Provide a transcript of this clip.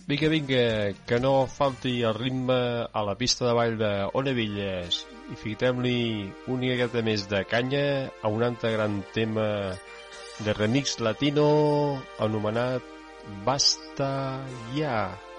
Vinga, que no falti el ritme a la pista de ball de Onevilles i fiquem-li una miqueta més de canya a un altre gran tema de remix latino anomenat Basta Ya.